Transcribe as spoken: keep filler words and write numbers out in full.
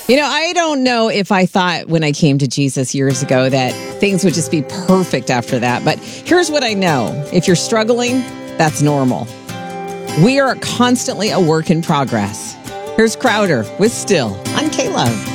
You know, I don't know if I thought when I came to Jesus years ago that things would just be perfect after that. But here's what I know. If you're struggling, that's normal. We are constantly a work in progress. Here's Crowder with Still on K-Love.